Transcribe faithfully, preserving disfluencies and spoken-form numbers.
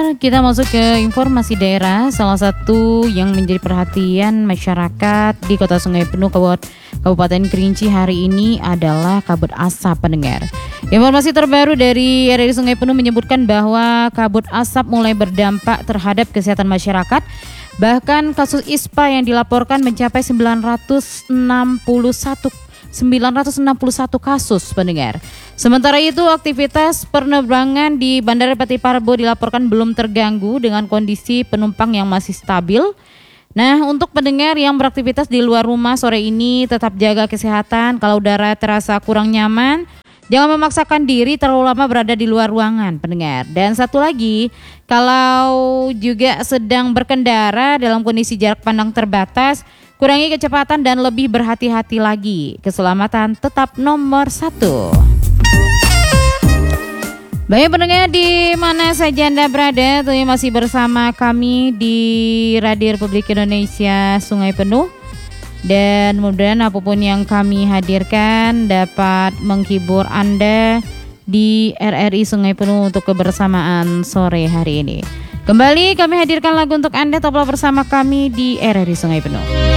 Kita masuk ke informasi daerah. Salah satu yang menjadi perhatian masyarakat di Kota Sungai Penuh, Kabupaten Kerinci hari ini adalah kabut asap, pendengar. Informasi terbaru dari R R I Sungai Penuh menyebutkan bahwa kabut asap mulai berdampak terhadap kesehatan masyarakat. Bahkan kasus I S P A yang dilaporkan mencapai sembilan ratus enam puluh satu kasus, pendengar. Sementara itu, aktivitas penerbangan di Bandara Pati Parbo dilaporkan belum terganggu dengan kondisi penumpang yang masih stabil. Nah, untuk pendengar yang beraktivitas di luar rumah sore ini, tetap jaga kesehatan. Kalau udara terasa kurang nyaman, jangan memaksakan diri terlalu lama berada di luar ruangan, pendengar. Dan satu lagi, kalau juga sedang berkendara dalam kondisi jarak pandang terbatas, kurangi kecepatan dan lebih berhati-hati lagi. Keselamatan tetap nomor satu. Baik pendengar, di mana saja Anda berada, tentunya masih bersama kami di Radio Republik Indonesia Sungai Penuh. Dan mudah-mudahan apapun yang kami hadirkan dapat menghibur Anda di R R I Sungai Penuh untuk kebersamaan sore hari ini. Kembali kami hadirkan lagu untuk Anda, tetaplah bersama kami di R R I Sungai Penuh.